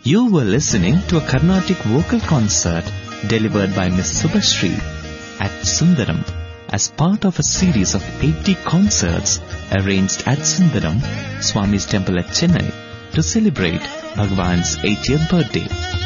You were listening to a Carnatic vocal concert delivered by Miss Subhashree at Sundaram as part of a series of 80 concerts arranged at Sundaram, Swami's temple at Chennai, to celebrate Bhagwan's 80th birthday.